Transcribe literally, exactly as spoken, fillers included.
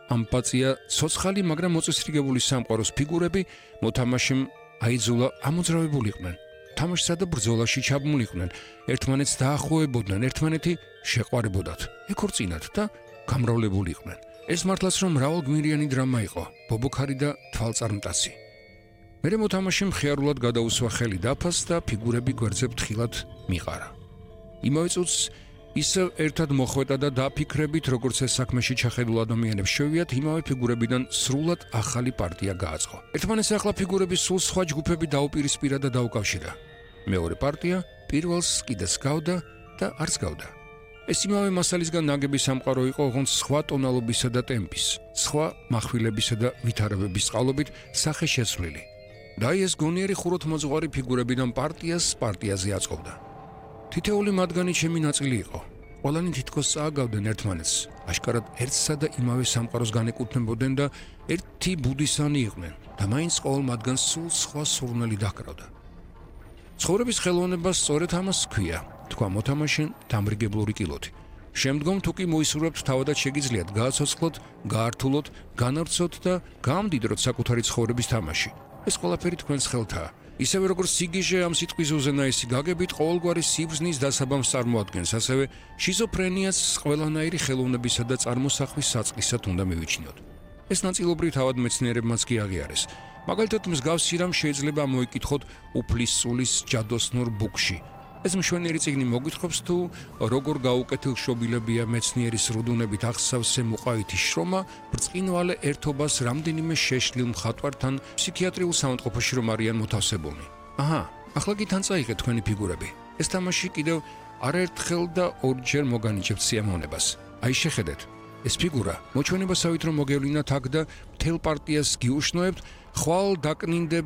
ამპაცია, ცოცხალი, მაგრამ მოწესრიგებული სამყაროს ფიგურები მოთამაშემ აიძულა ამოძრავებულიყვნენ. თამაშსა და ბრძოლაში ჩაბმულიყვნენ, ერთმანეთს დაახლოებოდნენ, ერთმანეთი შეყვარებოდათ, ეკორწინათ და გამრავლებულიყვნენ. ეს მართლაც რომ მრავალგმირიანი დრამა იყო, ბობოქარი და თვალწარმტაცი. მერე მოთამაშემ ხიარულად გადაუსვა ხელი დაფას და ფიგურები გვერდზე ფრთხილად მიყარა. იმავე წუთს ისევ ერთად მოხვედა და დაფიქრებით, როგორც ეს საქმეში ჩახედულ ადამიანებს შევიათ, იმავე ფიგურებიდან სრულად ახალი პარტია გააწყო. ერთმანეთს ახლა ფიგურების სულ სხვა ჯგუფები დაუპირისპირა და დაუკავშირა. მეორე პარტია პირველს კიდეც გავდა და არც გავდა. ეს იმავე მასალისგან ნაგები სამყარო იყო, ოღონდ სხვა ტონალობისა და ტემპის, სხვა מחვილებისა და ვითარებების წყალობით სახე შეცვლილი. და ეს გონიერი ხუროთმოძღვარი ფიგურებიდან პარტიას პარტიაზე აწყობდა. თითეული მათგანი ჩემი ნაწილი იყო. ყველანი თითქოს წააგავდნენ ერთმანეთს, აშკარად ერთსა და იმავე სამყაროს განეკუთვნებოდნენ და ერთი ბუდისანი იყვნენ და მაინც ყოველ მათგანს სულ სხვა სურნელი დაჰკრავდა. ცხოვრების ხელოვნება სწორედ ამას ჰქვია, თქვა მოთამაშემ დამრიგებლური კილოთი. შემდგომ თუ კი მოისურვებთ თავადაც შეგიძლიათ გააცოცხლოთ, გაართულოთ, განავრცოთ და გაამდიდროთ საკუთარი ცხოვრების თამაში. ეს ყველაფერი თქვენს ხელთაა. ისევე როგორც სიგიჟე ამ სიტყვის უზენაესი გაგებით ყოველგვარი სიბრძნის დასაბამს წარმოადგენს, ასევე შიზოფრენიაც ყველანაირი ხელოვნებისა და წარმოსახვის საწყისად უნდა მივიჩნიოთ. ეს ნაწილობრივ თავად მეცნიერებმაც კი აღიარეს. მაგალითად, მსგავსი რამ შეიძლება მოიკითხოთ უფლის სულის ჯადოსნურ ბუქში. ეს მშვენიერი წიგნი მოგვითხრობს თუ როგორ გაუკეთილშობილებია მეცნიერის რუდუნებით აღსავსე მოყავითი შრომა ბრწყინვალე ერთობას რამდენიმე შეშლილ მხატვართან ფსიქიატრიულ საავადმყოფოში რომ არიან მოთავსებულნი. აჰა, ახლა კი თან წაიღეთ თქვენი ფიგურები. ეს თამაში კიდევ არაერთხელ და ორჯერ მოგანიჭებთ სიამოვნებას. აი შეხედეთ, ეს ფიგურა მოჩვენებასავით რომ მოგევლინათ აქ და მთელ პარტიას გიუშნოებთ, ხვალ დაკნინდება